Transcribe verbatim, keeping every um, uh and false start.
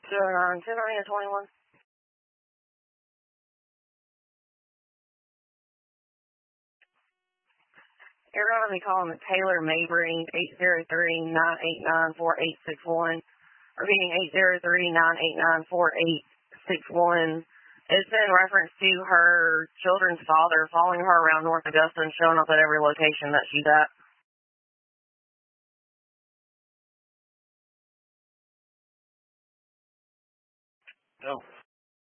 two oh nine, ten nine twenty-one. You're going to be calling the Taylor Mabry, eight zero three, nine eight nine, four eight six one. Repeating, eight zero three, nine eight nine, four eight six one. It's in reference to her children's father following her around North Augusta and showing up at every location that she's at. Oh.